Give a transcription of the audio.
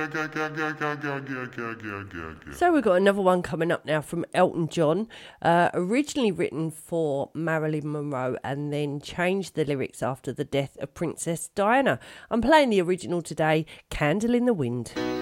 So we've got another one coming up now from Elton John, originally written for Marilyn Monroe and then changed the lyrics after the death of Princess Diana. I'm playing the original today, Candle in the Wind.